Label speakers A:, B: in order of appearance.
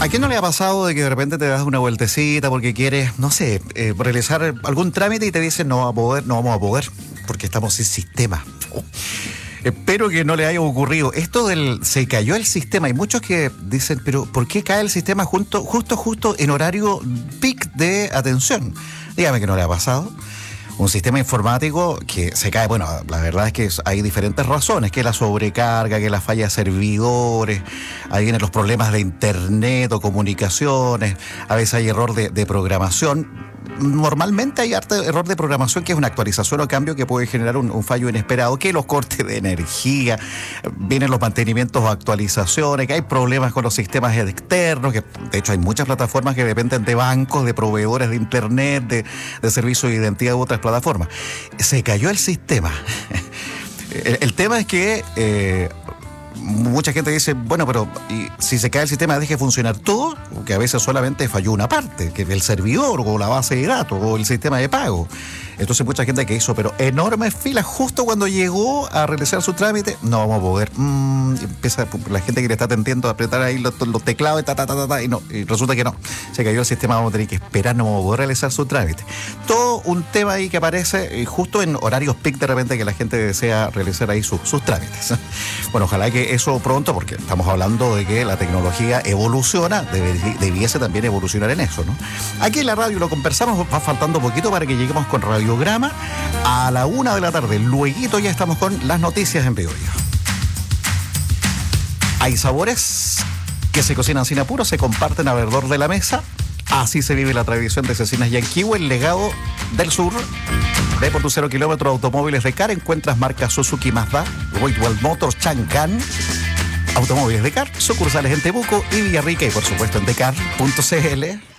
A: ¿A quién no le ha pasado de que de repente te das una vueltecita porque quieres, no sé, realizar algún trámite y te dicen no vamos a poder porque estamos sin sistema? Espero que no le haya ocurrido. Esto se cayó el sistema. Hay muchos que dicen, pero ¿por qué cae el sistema justo en horario peak de atención? Dígame que no le ha pasado. Un sistema informático que se cae, bueno, la verdad es que hay diferentes razones, que la sobrecarga, que la falla de servidores, ahí vienen los problemas de internet o comunicaciones, a veces hay error de programación. Normalmente hay error de programación, que es una actualización o cambio que puede generar un fallo inesperado, que los cortes de energía, vienen los mantenimientos o actualizaciones, que hay problemas con los sistemas externos, que de hecho hay muchas plataformas que dependen de bancos, de proveedores de internet, de servicios de identidad u otras plataformas. Se cayó el sistema. El tema es que mucha gente dice, bueno, pero ¿y si se cae el sistema deje de funcionar todo? Porque a veces solamente falló una parte, que es el servidor o la base de datos o el sistema de pago. Entonces mucha gente que hizo pero enormes filas justo cuando llegó a realizar su trámite, no vamos a poder. Empieza la gente que le está atendiendo a apretar ahí los teclados y resulta que no. Se cayó el sistema, vamos a tener que esperar, no vamos a poder realizar su trámite. Todo un tema ahí que aparece justo en horarios peak de repente que la gente desea realizar ahí sus trámites. Bueno, ojalá que eso pronto, porque estamos hablando de que la tecnología evoluciona, debiese también evolucionar en eso, ¿no? Aquí en la radio lo conversamos, va faltando poquito para que lleguemos con Radiograma a la 1 p.m. Lueguito ya estamos con las noticias en vivo. Hay sabores que se cocinan sin apuro, se comparten alrededor de la mesa. Así se vive la tradición de Cecinas Yanquihue, el legado del sur. Ve por tu 0 kilómetros automóviles de CAR, encuentras marcas Suzuki, Mazda, Great Wall Motors, Changan, Automóviles de CAR, sucursales en Temuco y Villarrica y por supuesto en decar.cl.